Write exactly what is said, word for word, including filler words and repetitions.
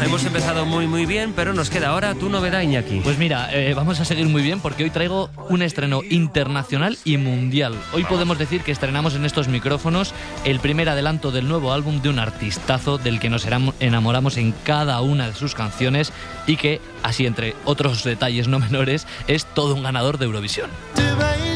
Hemos empezado muy muy bien, pero nos queda ahora tu novedad, Iñaki. Pues mira, eh, vamos a seguir muy bien porque hoy traigo un estreno internacional y mundial. Hoy podemos decir que estrenamos en estos micrófonos el primer adelanto del nuevo álbum de un artistazo del que nos enamoramos en cada una de sus canciones y que, así entre otros detalles no menores, es todo un ganador de Eurovisión.